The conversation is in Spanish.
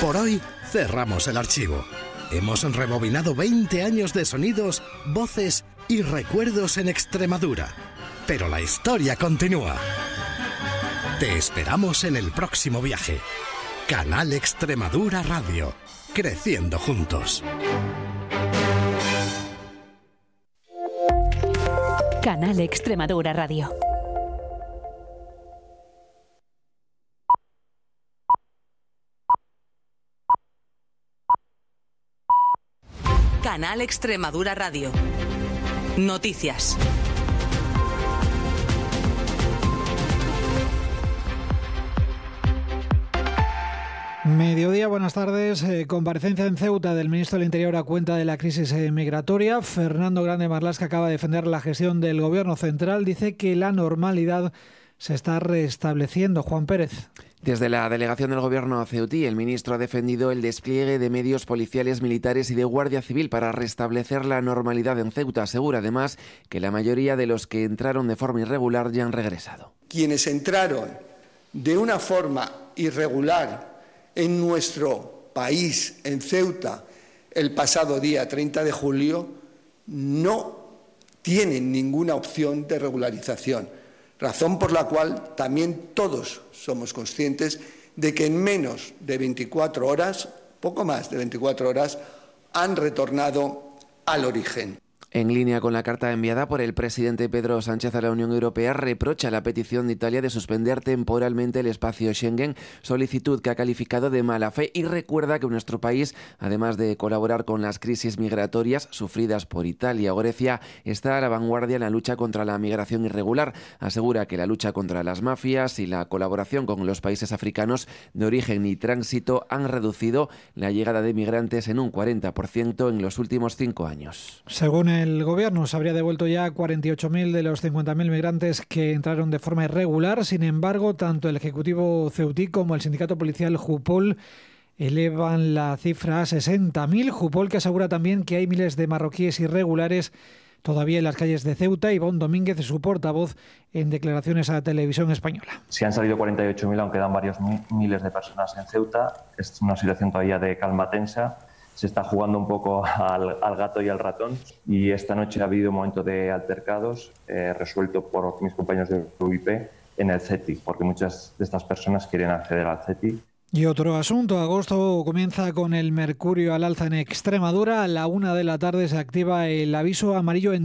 Por hoy cerramos el archivo. Hemos rebobinado 20 años de sonidos, voces y recuerdos en Extremadura. Pero la historia continúa. Te esperamos en el próximo viaje. Canal Extremadura Radio. Creciendo juntos. Canal Extremadura Radio. Canal Extremadura Radio. Noticias. Mediodía, buenas tardes. Comparecencia en Ceuta del ministro del Interior a cuenta de la crisis migratoria. Fernando Grande Marlaska acaba de defender la gestión del Gobierno central. Dice que la normalidad se está restableciendo. Juan Pérez. Desde la delegación del Gobierno ceutí, el ministro ha defendido el despliegue de medios policiales, militares y de Guardia Civil para restablecer la normalidad en Ceuta. Asegura además que la mayoría de los que entraron de forma irregular ya han regresado. Quienes entraron de una forma irregular en nuestro país, en Ceuta, el pasado día 30 de julio, no tienen ninguna opción de regularización. Razón por la cual también todos somos conscientes de que en menos de 24 horas, poco más de 24 horas, han retornado al origen. En línea con la carta enviada por el presidente Pedro Sánchez a la Unión Europea, reprocha la petición de Italia de suspender temporalmente el espacio Schengen, solicitud que ha calificado de mala fe, y recuerda que nuestro país, además de colaborar con las crisis migratorias sufridas por Italia o Grecia, está a la vanguardia en la lucha contra la migración irregular. Asegura que la lucha contra las mafias y la colaboración con los países africanos de origen y tránsito han reducido la llegada de migrantes en un 40% en los últimos 5 años. Según el Gobierno, se habría devuelto ya 48.000 de los 50.000 migrantes que entraron de forma irregular. Sin embargo, tanto el Ejecutivo ceutí como el sindicato policial Jupol elevan la cifra a 60.000. Jupol, que asegura también que hay miles de marroquíes irregulares todavía en las calles de Ceuta. Ivonne Domínguez, su portavoz, en declaraciones a Televisión Española. Si han salido 48.000, aunque quedan varios miles de personas en Ceuta. Es una situación todavía de calma tensa. Se está jugando un poco al gato y al ratón, y esta noche ha habido un momento de altercados resuelto por mis compañeros de UIP en el CETI, porque muchas de estas personas quieren acceder al CETI. Y otro asunto, agosto comienza con el mercurio al alza en Extremadura. A la 1 de la tarde se activa el aviso amarillo en